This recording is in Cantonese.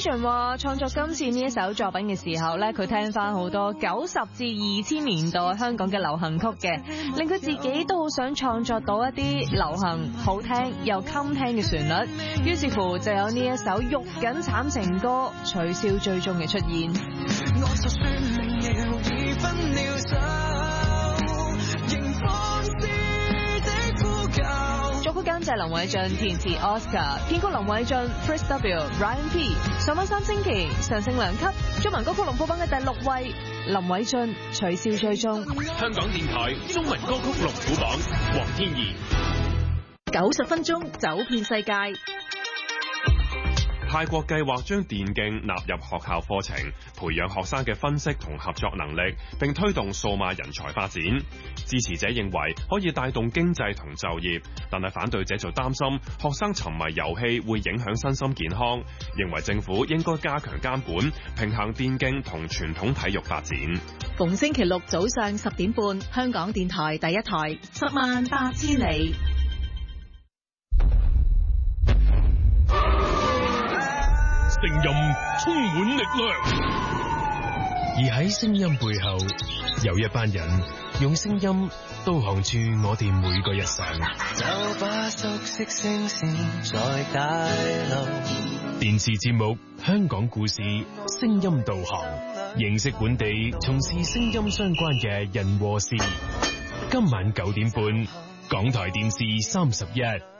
Vision 話創作今次呢一首作品嘅時候咧，佢聽翻好多90至2000年代香港嘅流行曲嘅，令佢自己都好想創作到一啲流行、好聽又襟聽嘅旋律。於是乎就有呢一首肉緊慘情歌《取消追蹤》嘅出現。作曲監製林偉俊，填詞 Oscar， 編曲林偉俊、Chris W、Ryan P。上翻3星期，上升2級，中文歌曲龍虎榜嘅第6位。林偉俊取消追蹤。 香港電台中文歌曲龍虎榜，黃天怡。 90分鐘走遍世界。 泰國計劃將電競納入學校課程，培養學生嘅分析同合作能力，並推動數碼人才發展。支持者認為可以帶動經濟同就業，但係反對者就擔心學生沉迷遊戲會影響身心健康，認為政府應該加強監管，平衡電競同傳統體育發展。 逢星期六早上10點半，香港電台第一台，108000里。 聲音充滿力量， 而喺聲音背後，有一班人用聲音導航住我哋每個日常。 就把熟悉聲線在大流。 電視節目《香港故事》聲音導航，認識本地從事聲音相關嘅人和事。今晚9點半，港台電視31。